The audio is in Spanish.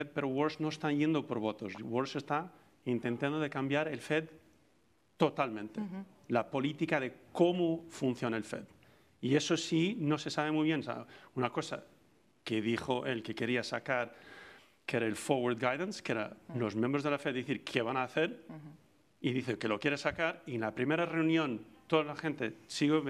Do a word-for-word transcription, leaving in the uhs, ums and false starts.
pero Walsh no está yendo por votos. Walsh está intentando de cambiar el Fed totalmente, uh-huh. la política de cómo funciona el Fed. Y eso sí, no se sabe muy bien. O sea, una cosa que dijo él que quería sacar, que era el forward guidance, que era uh-huh. los miembros de la Fed decir qué van a hacer, uh-huh. y dice que lo quiere sacar, y en la primera reunión toda la gente sigue